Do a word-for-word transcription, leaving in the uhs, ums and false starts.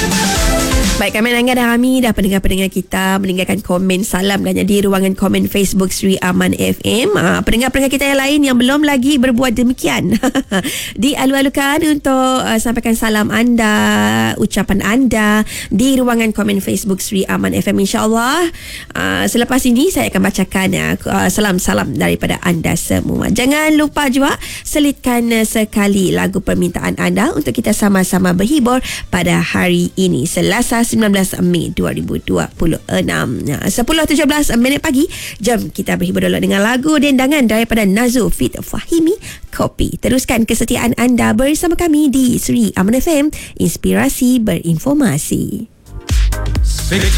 Baik, kami Angga dan Ami dah pendengar-pendengar kita meninggalkan komen salam dan di ruangan komen Facebook Sri Aman F M. Uh, pendengar-pendengar kita yang lain yang belum lagi berbuat demikian dialu-alukan untuk uh, sampaikan salam anda, ucapan anda di ruangan komen Facebook Sri Aman F M, insyaAllah. Uh, selepas ini saya akan bacakan uh, salam-salam daripada anda semua. Jangan lupa juga selitkan uh, sekali lagu permintaan anda untuk kita sama-sama berhibur pada hari ini, Selasa sembilan belas Mei dua ribu dua puluh enam. sepuluh tujuh belas minit pagi. Jom kita berhibur dulu dengan lagu dendangan daripada Nazu Fit Fahimi, Kopi. Teruskan kesetiaan anda bersama kami di Sri Aman F M, inspirasi berinformasi.